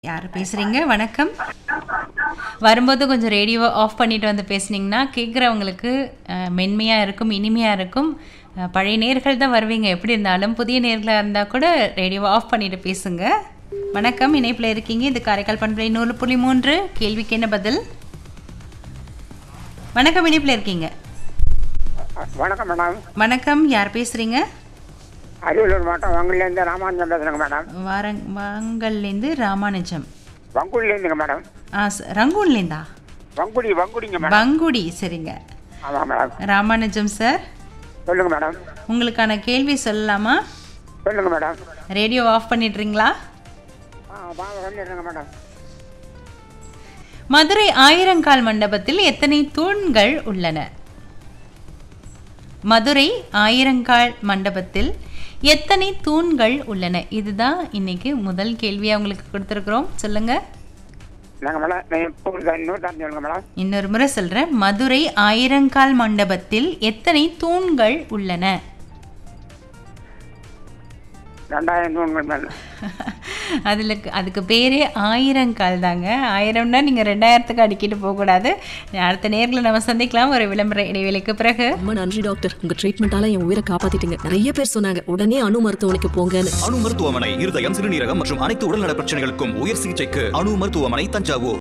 யார் பேசுறீங்க? வணக்கம். வரும்போது கொஞ்சம் ரேடியோவை ஆஃப் பண்ணிட்டு வந்து பேசுனீங்கன்னா கேட்குறவங்களுக்கு மென்மையா இருக்கும், இனிமையா இருக்கும். பழைய நேயர்கள் தான் வருவீங்க எப்படி இருந்தாலும். புதிய நேயர்களா இருந்தா கூட ரேடியோவை ஆஃப் பண்ணிட்டு பேசுங்க. வணக்கம், இணைப்பில் இருக்கீங்க. இது காரைக்கால் பண்பலை 100.3. கேள்விக்கு என்ன பதில்? வணக்கம், இணைப்பில் இருக்கீங்க. வணக்கம் மேடம். வணக்கம், யார் பேசுறீங்க? அரியலூர் மாவட்டம் வங்குலேருந்து ராமானுஜம் பேசுகிறேங்க madam. வாங்கல்லேருந்து Ramanujam. வங்குடிலேருந்துங்க madam. ரங்கூன்லேருந்தா? வங்குடிங்க madam. Vangudi, சரிங்க. ஆமாம் மேடம். ராமானுஜம் சார், சொல்லுங்க மேடம். உங்களுக்கான கேள்வி சொல்லலாமா? சொல்லுங்க மேடம். ரேடியோ ஆஃப் பண்ணிடுறீங்களா? சொல்லிடுறேங்க மேடம். மதுரை ஆயிரங்கால் மண்டபத்தில் எத்தனை தூண்கள் உள்ளன? மதுரை ஆயிரங்கால் மண்டபத்தில் எத்தனை தூண்கள் உள்ளன? இதுதான் இன்னைக்கு முதல் கேள்வியா உங்களுக்கு கொடுத்துருக்குறோம். சொல்லுங்க. இன்னொரு முறை சொல்றேன். மதுரை ஆயிரங்கால் மண்டபத்தில் எத்தனை தூண்கள் உள்ளன? 2000 தூண்கள் மேடம். அதுக்கு பேரே ஆயிரங்கால் தாங்க. 1000னா நீங்கள் 2000க்கு அடிக்கிட்டு போகக்கூடாது. அடுத்த நேரில் நம்ம சந்திக்கலாம் ஒரு விளம்பர இடைவெளிக்கு பிறகு. ரொம்ப நன்றி டாக்டர், உங்க ட்ரீட்மெண்டால என் உயிரை காப்பாத்திட்டீங்க. நிறைய பேர் சொன்னாங்க உடனே அணு மருத்துவமனைக்கு போங்கன்னு. அணு மருத்துவமனை இருதயம், சிறுநீரகம் மற்றும் அனைத்து உடல்நல பிரச்சனைகளுக்கும் உயர் சிகிச்சைக்கு அணு மருத்துவமனை, தஞ்சாவூர்.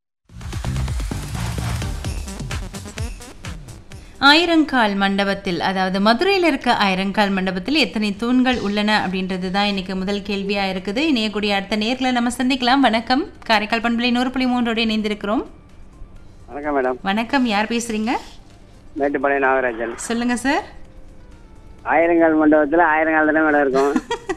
ஆயிரங்கால் மண்டபத்தில், அதாவது மதுரையில் இருக்க ஆயிரங்கால் மண்டபத்தில் எத்தனை தூண்கள் உள்ளன அப்படின்றது தான் இன்னைக்கு முதல் கேள்வியாக இருக்குது. இணையக்கூடிய அடுத்த நேரில் நம்ம சந்திக்கலாம். வணக்கம், காரைக்கால் பண்பலை 100.3 இணைந்திருக்கிறோம். வணக்கம் மேடம். வணக்கம், யார் பேசுறீங்க? மேட்டுப்பாளையம் நாகராஜன். சொல்லுங்க சார். ஆயிரங்கால் மண்டபத்தில் 1000 கால் தானே மேடம் இருக்கும்.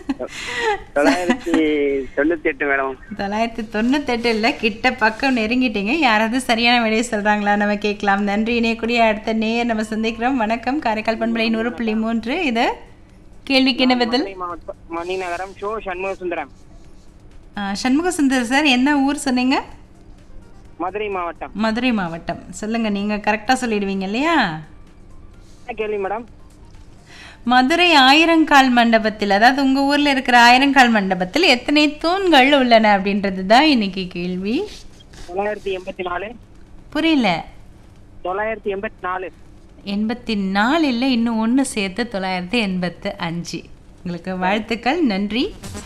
998 மேடம். 998 இல்லை, கிட்ட பக்கம் நெருங்கிட்டீங்க. யாராவது சரியான விடையை சொல்றாங்களா நம்ம கேட்கலாம். நன்றி. இணையக்கூடிய அடுத்த நேயர் நம்ம சந்திக்கிறோம். வணக்கம், காரைக்கால் பண்பலை 100.3. இது கேள்விக்கு என்ன பதில்? மணிநகரம் ஷோ சண்முகசுந்தரம். சண்முகசுந்தர் சார், என்ன ஊர் சொன்னீங்க? மதுரை மாவட்டம். மதுரை மாவட்டம். சொல்லுங்க, நீங்க கரெக்டா சொல்லிடுவீங்க இல்லையா? கேள்வி மேடம். மதுரை ஆயிரங்கால் மண்டபத்தில், அதாவது உங்க ஊர்ல இருக்கிற ஆயிரங்கால் மண்டபத்தில் எத்தனை தூண்கள் உள்ளன அப்படின்றது தான் இன்னைக்கு கேள்வி. 984. புரியல. 984. 84 இல்லை, இன்னும் ஒன்று சேர்த்து 985. உங்களுக்கு வாழ்த்துக்கள், நன்றி.